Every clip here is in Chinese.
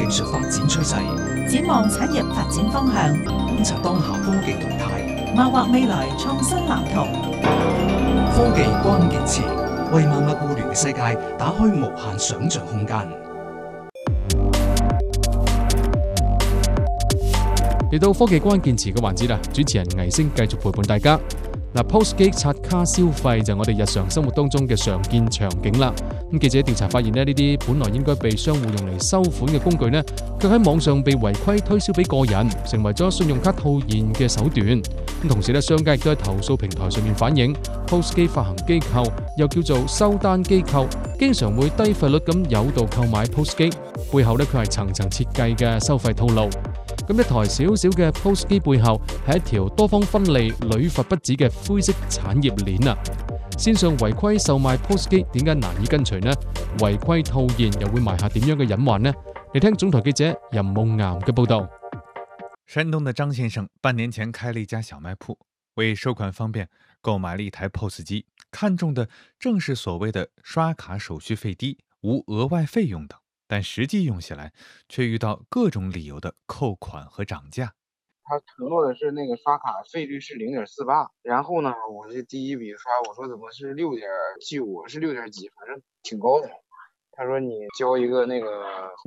術發展趨勢， 展望產業發展方向， 觀察當下科技動態， 謀劃未來創新藍圖。 科技關鍵詞為萬物互聯嘅世界打開無限想像空間。 嚟到科技關鍵詞嘅環節啦，主持人倪星繼續陪伴大家。POS 機刷卡消費就係我哋日常生活當中嘅常見場景啦。咁記者調查發現呢啲本來應該被商戶用嚟收款嘅工具呢，卻喺網上被違規推銷俾個人，成為咗信用卡套現嘅手段。咁同時呢，商家亦都喺投訴平台上面反映，POS 機發行機構又叫做收單機構，經常會低費率咁誘導購買 POS 機，背後呢，佢係層層設計嘅收費套路。咁一台小小嘅 POS 機背後係一條多方分利、屢罰不止嘅灰色產業鏈啊！線上違規售賣 POS 機點解難以跟隨呢？違規套現又會埋下點樣嘅隱患呢？嚟聽總台記者任夢岩嘅報道。 山東的張先生半年前開了一家小賣鋪，為收款方便，購買了一台 POS 機，看中的正是所謂的刷卡手續費低、無額外費用等。但實際用起來，卻遇到各種理由的扣款和漲價。 他承諾的是那個刷卡費率是0.48，然後呢，我是第一筆刷，我說怎麼是6.75，是6點幾，反正挺高的。他說你交一個那個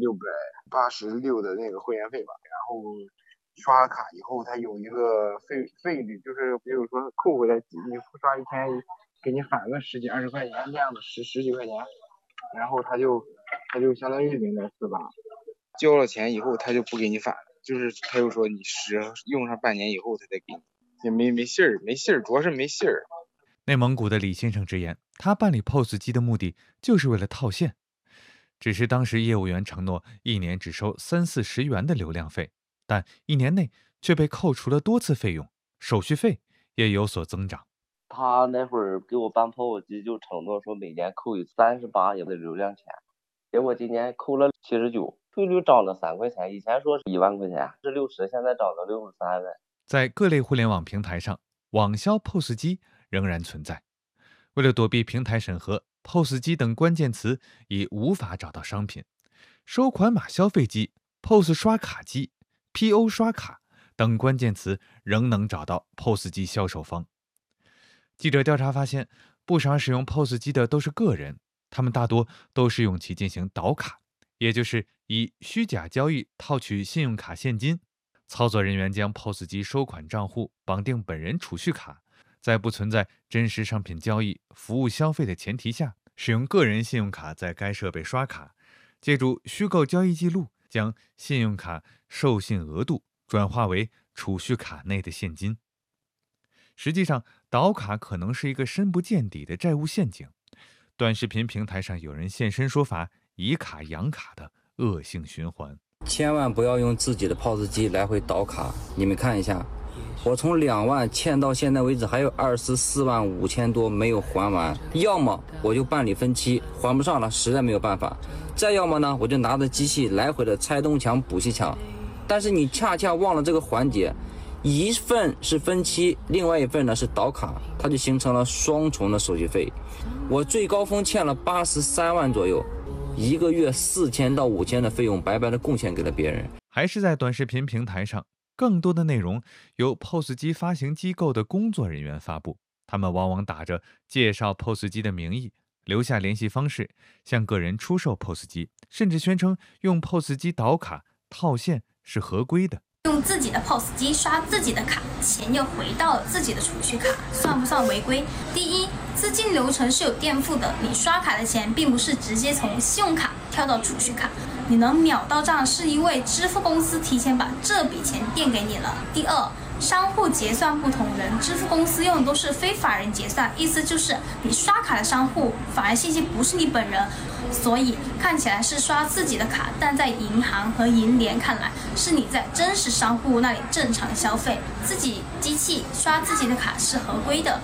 686的那個會員費吧，然後刷卡以後，他有一個費率，就是比如說扣回來，你刷一天，給你返個10幾20塊錢這樣的，十幾塊錢，然後他就相當於0.48，交了錢以後他就不給你返了，就是他又說你用上半年以後他再給你，也沒信兒，主要是沒信兒。 內蒙古的李先生直言，他辦理 POS 機的目的就是為了套現，只是當時業務員承諾一年只收30-40元的流量費，但一年內卻被扣除了多次費用，手續費也有所增長。 他那會兒給我辦 POS 機就承諾說每年扣38元的流量錢，結果今年扣了79，費率漲了3塊錢，以前說是1萬塊錢，是60，現在漲到63了。 在各類互聯網平台上，網銷 POS 機仍然存在。為了躲避平台審核， POS 機等關鍵詞已無法找到商品。收款碼消費機、POS 刷卡機、PO 刷卡等關鍵詞仍能找到 POS 機銷售方。記者調查發現，不少使用 POS 機的都是個人，他們大多都是用其進行倒卡，也就是以虛假交易套取信用卡現金。操作人員將 POS 機收款賬戶綁定本人儲蓄卡，在不存在真實商品交易、服務消費的前提下，使用個人信用卡在該設備刷卡，借助虛構交易記錄，將信用卡授信額度轉化為儲蓄卡內的現金。實際上，倒卡可能是一個深不見底的債務陷阱。短視頻平台上有人現身說法，以卡養卡的惡性循環。 千萬不要用自己的 POS 機來回倒卡。你們看一下，我從2萬欠到現在為止，還有24萬5千多沒有還完。要麼我就辦理分期，還不上了，實在沒有辦法；再要麼呢，我就拿着機器來回的拆東牆補西牆。但是你恰恰忘了這個環節，一份是分期，另外一份呢是倒卡，它就形成了雙重的手續費。我最高峰欠了83萬左右，一個月4000到5000的費用白白的貢獻給了別人。 還是在短視頻平台上，更多的內容由 POS 機發行機構的工作人員發布，他們往往打着介紹 POS 機的名義，留下聯繫方式，向個人出售 POS 機，甚至宣稱用 POS 機倒卡套現是合規的。 用自己的 POS 機刷自己的卡，錢又回到了自己的儲蓄卡，算不算違規？第一，資金流程是有墊付的，你刷卡的錢並不是直接從信用卡跳到儲蓄卡，你能秒到賬是因為支付公司提前把這筆錢墊給你了。第二，商戶結算不同人，支付公司用的都是非法人結算，意思就是你刷卡的商戶反而信息不是你本人，所以看起來是刷自己的卡，但在銀行和銀聯看來是你在真實商戶那裡正常消費，自己機器刷自己的卡是合規的。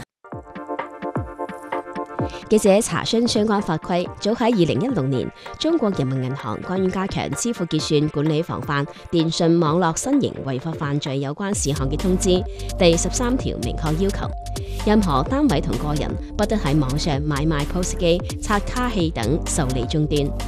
記者查詢相關法規，早喺2016年，中國人民銀行關於加強支付結算管理防範電信網絡新型違法犯罪有關事項嘅通知第13條明確要求，任何單位同個人不得喺網上買賣 POS 機、刷卡器等受理終端。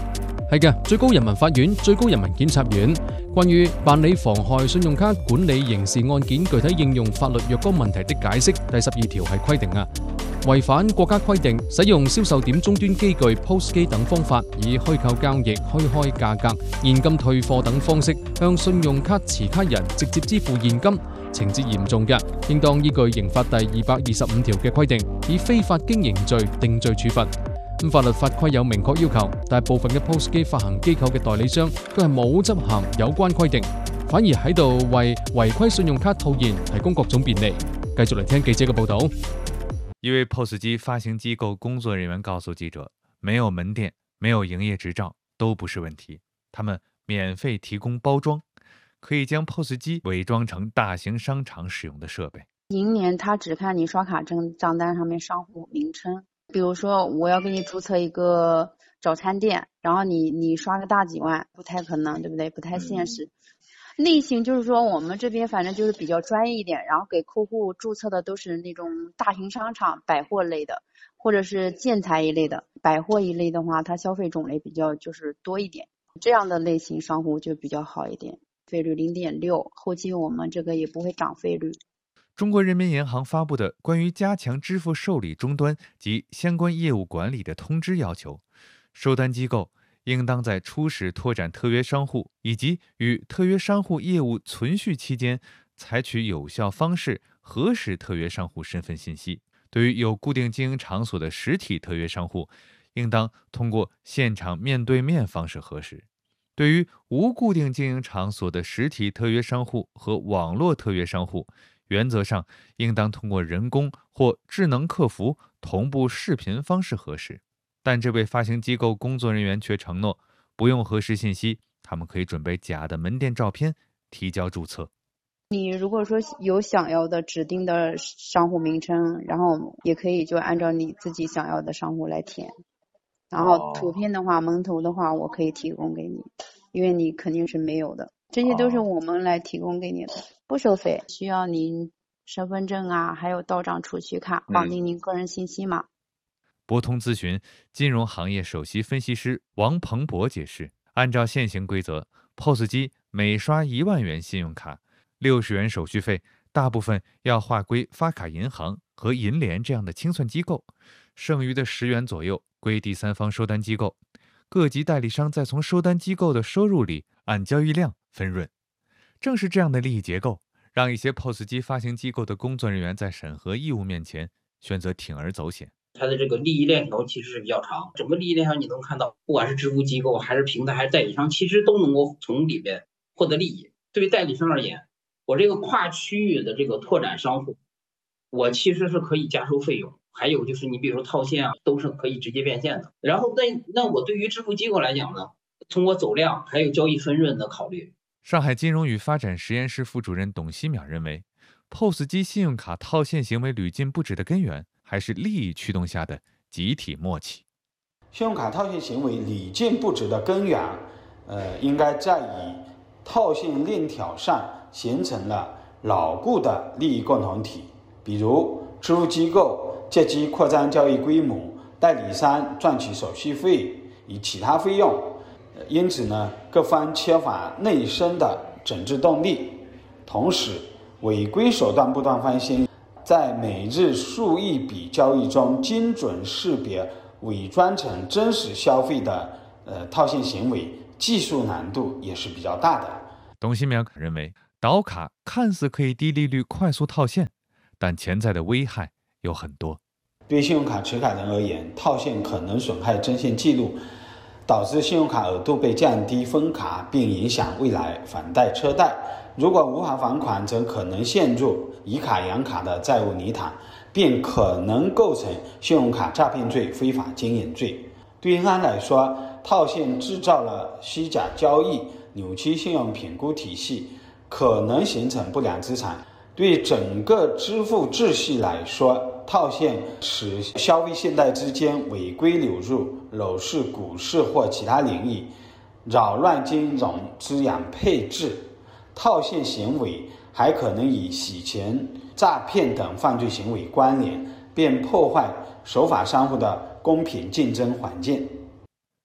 係嘅，最高人民法院、最高人民檢察院關於辦理妨害信用卡管理刑事案件具體應用法律若干問題的解釋第12條係規定啊，違反國家規定，使用銷售點終端機具、POS 機等方法，以虛構交易、虛開價格、現金退貨等方式向信用卡持卡人直接支付現金，情節嚴重嘅，應當依據刑法第225條嘅規定，以非法經營罪定罪處罰。法律法規有明確要求，但係部分嘅 POS 機發行機構嘅代理商佢係冇執行有關規定，反而喺度為違規信用卡套現提供各種便利。繼續嚟聽記者嘅報道。 一位 POS 機發行機構工作人員告訴記者，沒有門店、沒有營業執照都不是問題，他們免費提供包裝，可以將 POS 機偽裝成大型商場使用的設備。 銀聯它只看你刷卡證賬單上面商戶名稱，比如說我要給你註冊一個早餐店，然後你刷個大幾萬，不太可能，對不對？不太現實。類型就是說我們這邊反正就是比較專業一點，然後給客戶註冊的都是那種大型商場、百貨類的，或者是建材一類的。百貨一類的話，它消費種類比較就是多一點，這樣的類型商戶就比較好一點。費率0.6，後期我們這個也不會漲費率。 中國人民銀行發布的關於加強支付受理終端及相關業務管理的通知要求，收單機構應當在初始拓展特約商戶以及與特約商戶業務存續期間，採取有效方式核實特約商戶身份信息。對於有固定經營場所的實體特約商戶，應當通過現場面對面方式核實。對於無固定經營場所的實體特約商戶和網絡特約商戶，原則上應當通過人工或智能客服同步視頻方式核實。但這位發行機構工作人員卻承諾不用核實信息，他們可以準備假的門店照片提交註冊。 你如果說有想要的指定的商戶名稱，然後也可以就按照你自己想要的商戶來填，然後圖片的話、門頭的話我可以提供給你，因為你肯定是沒有的，這些都是我們來提供給你的，不收費，需要您身份證啊，還有到賬儲蓄卡綁定您個人信息碼。 博通諮詢金融行業首席分析師王鵬博解釋，按照現行規則， POS 機每刷1萬元信用卡，60元手續費大部分要劃歸發卡銀行和銀聯這樣的清算機構，剩餘的10元左右歸第三方收單機構，各級代理商再從收單機構的收入裡按交易量分潤。正是這樣的利益結構，讓一些 POS 機發行機構的工作人員在審核義務面前選擇鋌而走險。 它的這個利益鏈條其實是比較長，整個利益鏈條你能看到，不管是支付機構還是平台還是代理商，其實都能夠從裡面獲得利益。對於代理商而言，我這個跨區域的這個拓展商戶，我其實是可以加收費用，還有就是你比如說套現啊，都是可以直接變現的。然後那我對於支付機構來講呢，通過走量還有交易分潤的考慮。 上海金融與發展實驗室副主任董希淼認為， POS 機信用卡套現行為屢禁不止的根源還是利益驅動下的集體默契。 信用卡套現行為屢禁不止的根源，應該在於套現鏈條上形成了牢固的利益共同體，比如支付機構借機擴張交易規模，代理商賺取手續費與其他費用，因此呢，各方缺乏內生的整治動力，同時違規手段不斷翻新，在每日數億筆交易中精準識別偽裝成真實消費的套現行為，技術難度也是比較大的。 董希淼認為，倒卡看似可以低利率快速套現，但潛在的危害有很多。 對信用卡持卡人而言，套現可能損害徵信記錄，導致信用卡額度被降低分卡，並影響未來返貸車貸。如果無法還款，則可能陷入以卡養卡的債務泥潭，並可能構成信用卡詐騙罪、非法經營罪。對銀行來說，套現製造了虛假交易，扭曲信用評估體系，可能形成不良資產。對整個支付秩序來說，套現使消費信貸之間違規流入樓市、股市或其他領域，擾亂金融資產配置。套現行為還可能與洗錢、詐騙等犯罪行為關聯，並破壞守法商戶的公平競爭環境。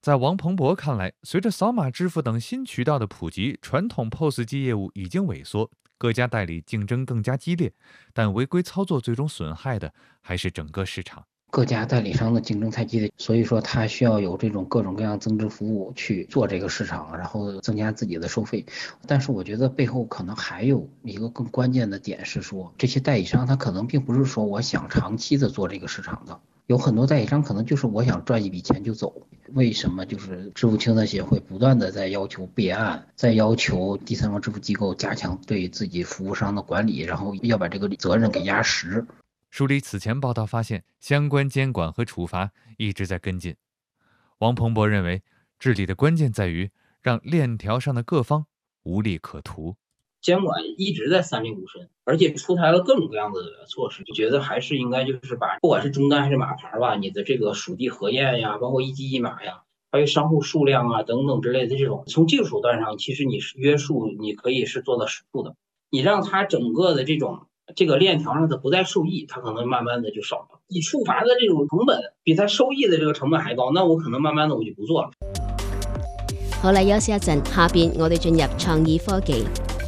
在王鹏博看来，随着扫码支付等新渠道的普及，传统 POS 机业务已经萎缩，各家代理竞争更加激烈，但违规操作最终损害的还是整个市场。 各家代理商的竞争太激烈，所以说它需要有这种各种各样增值服务去做这个市场，然后增加自己的收费。但是我觉得背后可能还有一个更关键的点是说，这些代理商他可能并不是说我想长期的做这个市场的，有很多代理商可能就是我想赚一笔钱就走。为什么就是支付清算协会不断的在要求备案，在要求第三方支付机构加强对自己服务商的管理，然后要把这个责任给压实。 梳理此前报道发现，相关监管和处罚一直在跟进。王鹏博认为，治理的关键在于让链条上的各方无利可图。 监管一直在三令五申，而且出台了各种各样的措施，就觉得还是应该就是把不管是终端还是码牌吧，你的这个属地核验呀，包括一机一码呀，还有商户数量啊等等之类的这种，从技术手段上，其实你是约束，你可以是做到实处的。你让它整个的这个链条上它不再受益，它可能慢慢的就少了。你处罚的这种成本比它收益的这个成本还高，那我可能慢慢的我就不做了。 好啦，休息一陣，下邊我哋進入創意科技。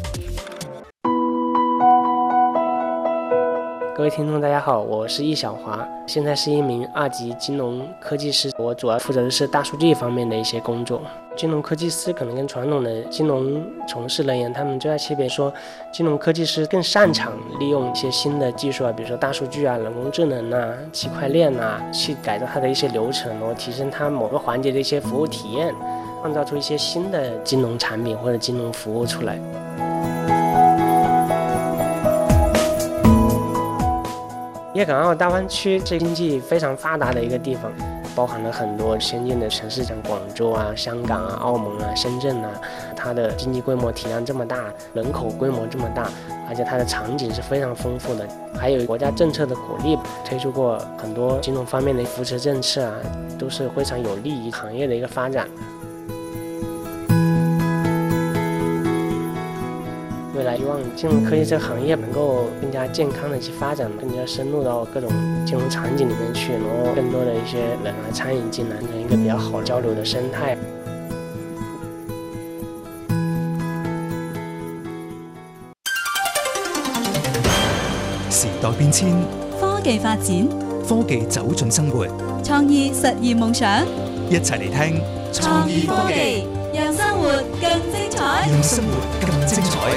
各位聽眾大家好，我是易小華，現在是一名2級金融科技師，我主要負責的是大數據方面的一些工作。金融科技師可能跟傳統的金融從事人員，他們最大區別說，金融科技師更擅長利用一些新的技術啊，比如說大數據啊、人工智能啊、區塊鏈啊，去改造它的一些流程，然後提升它某個環節的一些服務體驗，創造出一些新的金融產品或者金融服務出來。粤港澳大灣區是經濟非常發達的一個地方，包含了很多先進的城市，像廣州啊、香港啊、澳門啊、深圳啊，它的經濟規模體量這麼大，人口規模這麼大，而且它的場景是非常豐富的，還有國家政策的鼓勵，推出過很多金融方面的扶持政策啊，都是非常有利於行業的一個發展。未來希望金融科技這個行業能夠更加健康的去發展，更加深入到各種金融場景裡面去，然後更多的一些人來參與進來，成一個比較好交流的生態。 時代變遷， 科技發展， 科技走進生活， 創意實現夢想。 一齊嚟聽創意科技，讓生活更精彩。 讓生活更精彩。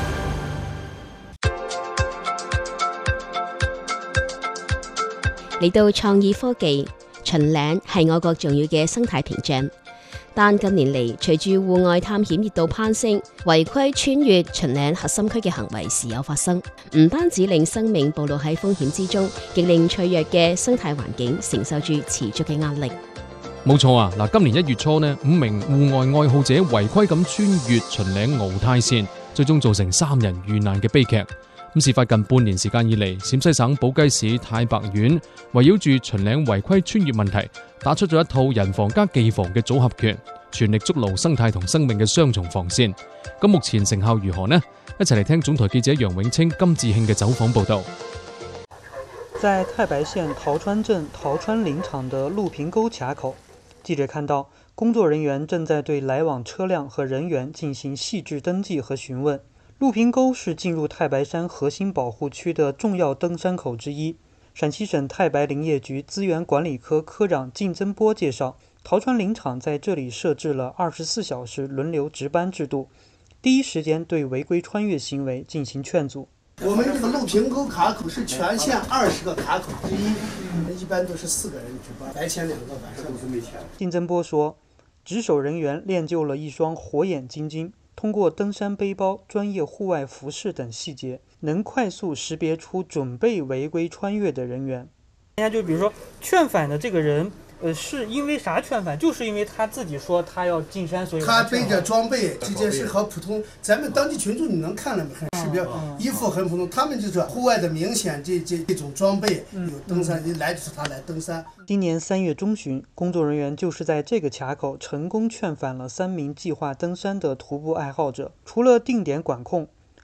嚟到創意科技，秦嶺係我國重要嘅生態屏障，但近年嚟，隨住戶外探險熱度攀升，違規穿越秦嶺核心區嘅行為時有發生，唔單止令生命暴露喺風險之中，亦令脆弱嘅生態環境承受住持續嘅壓力。 冇錯啊！嗱，今年1月初呢，5名戶外愛好者違規咁穿越秦嶺敖泰線，最終造成3人遇難嘅悲劇。咁事發近半年時間以嚟，陝西省寶雞市太白縣圍繞住秦嶺違規穿越問題，打出咗一套人防加技防嘅組合拳，全力築牢生態同生命嘅雙重防線。咁目前成效如何呢？一齊嚟聽總台記者楊永清、金志慶嘅走訪報導。 在太白縣陶川鎮陶川林場的陸平溝卡口，記者看到工作人員正在對來往車輛和人員進行細緻登記和詢問。陸平溝是進入太白山核心保護區的重要登山口之一。陝西省太白林業局資源管理科科長靳增波介紹，陶川林場在這裡設置了24小時輪流值班制度，第一時間對違規穿越行為進行勸阻。 我們這個陸平溝卡口是全縣20個卡口之一，一般都是4個人值班，白天2個，晚上5個。 靳增波說，值守人員練就了一雙火眼金睛，通過登山背包、專業戶外服飾等細節，能快速識別出準備違規穿越的人員。人家就比如說勸返的這個人，是因為啥勸返？就是因為他自己說他要進山，所以他背着裝備，這件事和普通咱們當地群眾你能看了很識別，衣服很普通，他們就是戶外的明顯這種裝備有登山，一來就是他來登山。 今年3月中旬，工作人員就是在這個卡口成功勸返了3名計劃登山的徒步愛好者。除了定點管控，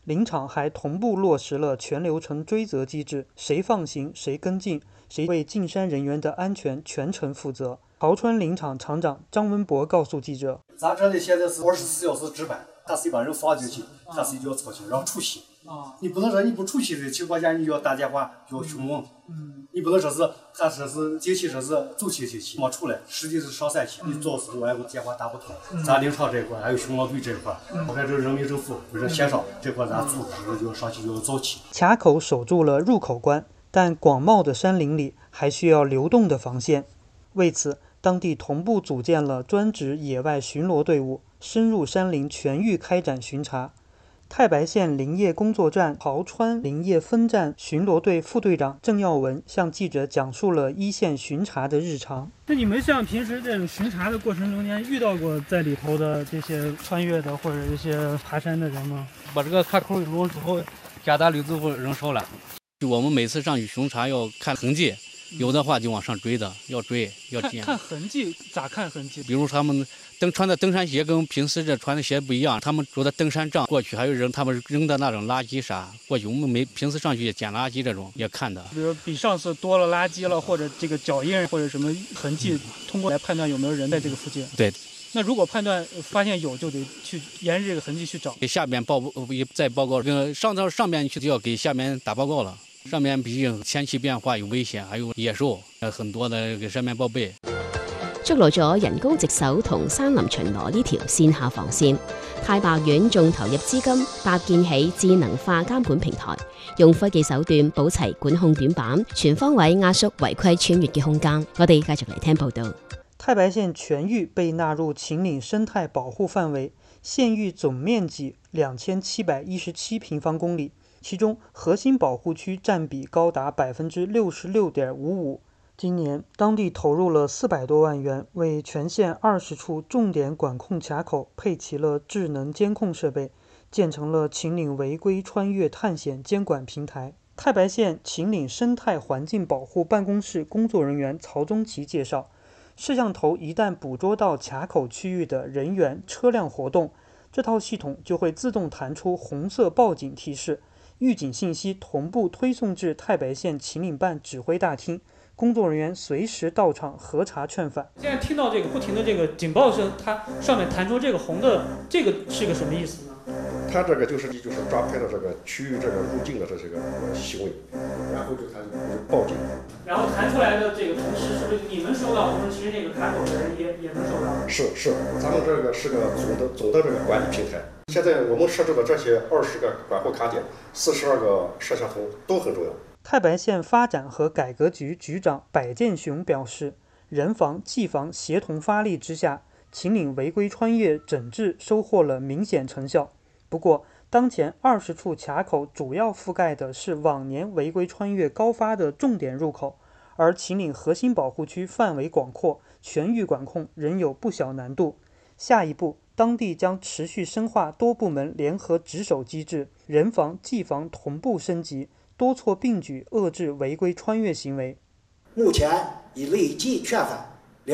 林场还同步落实了全流程追责机制，谁放行谁跟进，谁为进山人员的安全全程负责。陶川林场场长张文博告诉记者：“ 咱这里现在是24小时值班，他谁把人放进去，他谁就要操心，然后出血。你不能说你不出血的情况下，你就要打电话要询问。你不能说是他说是进去说是走气没出来，实际是上山去。你做事我电话打不通。咱林场这块还有巡逻队这块，我看这人民政府或者县上这块咱组织就上去就要早起。 卡口守住了入口关，但广袤的山林里还需要流动的防线。为此，当地同步组建了专职野外巡逻队伍，深入山林全域开展巡查。太白县林业工作站陶川林业分站巡逻队副队长郑耀文向记者讲述了一线巡查的日常。 那你们像平时这种巡查的过程中间遇到过在里头的这些穿越的或者一些爬山的人吗？ 把这个卡口一弄之后，加大驴子后人少了。我们每次上去巡查要看痕迹。有的话就往上追的，要追要捡。 看痕迹咋看痕迹？ 比如他们穿的登山鞋跟平时这穿的鞋不一样，他们着的登山杖过去，还有人他们扔的那种垃圾啥过去，我们平时上去捡垃圾这种也看的。 比如比上次多了垃圾了，或者这个脚印或者什么痕迹，通过来判断有没有人在这个附近。 对。 那如果判断发现有，就得去沿着这个痕迹去找。 给下边再报告，上面去就要给下面打报告了。上面毕竟天气變化有危險，還有野獸，很多的給上面報備。 築路咗人工值守同山林巡邏呢條線下防線，太白縣仲投入資金搭建起智能化監管平台，用科技手段補齊管控短板，全方位壓縮違規穿越嘅空間。我哋繼續嚟聽報道。 太白縣全域被納入秦嶺生態保護範圍，縣域總面積2717平方公里。其中核心保護區佔比高達 66.55%。今年當地投入了400多萬元，為全縣20處重點管控卡口配齊了智能監控設備，建成了秦嶺違規穿越探險監管平台。太白縣秦嶺生態環境保護辦公室工作人員曹宗奇介紹，攝像頭一旦捕捉到卡口區域的人員、車輛活動，這套系統就會自動彈出紅色報警提示。預警信息同步推送至太白縣秦嶺辦指揮大廳，工作人員隨時到場核查勸返。 現在聽到這個不停的這個警報聲，它上面彈出這個紅的，這個是個什麼意思呢？ 它這個就是抓拍的這個區域這個入境的這些個行為，然後它就報警。 然後彈出來的這個同時，是不是你們收到，同時其實這個卡口的人也能收到？ 是，咱們這個是個總的這個管理平台。現在我們設置的這些20個管控卡點、42個攝像頭都很重要。 太白縣發展和改革局局長柏建雄表示，人防、技防協同發力之下，秦嶺違規穿越整治收穫了明顯成效。不過，當前20處卡口主要覆蓋的是往年違規穿越高發的重點入口，而秦嶺核心保護區範圍廣闊，全域管控仍有不小難度。下一步，當地將持續深化多部門聯合值守機制，人防、技防同步升級，多措並舉遏制違規穿越行為。 目前已累計勸返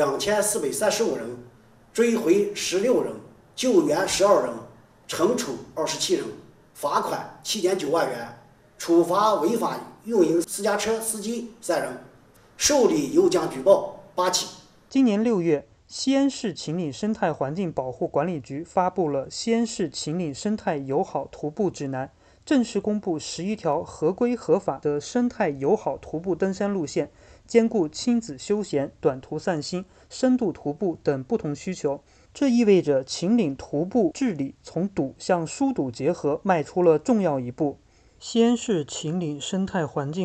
2435人，追回16人，救援12人，懲處27人，罰款7.9萬元，處罰違法運營私家車司機3人，受理有獎舉報8起。 今年6月，西安市秦嶺生態環境保護管理局發布了《西安市秦嶺生態友好徒步指南》，正式公布11條合規合法的生態友好徒步登山路線，兼顧親子休閒、短途散心、深度徒步等不同需求。這意味着秦嶺徒步治理從堵向疏堵結合邁出了重要一步。西安市秦嶺生態環境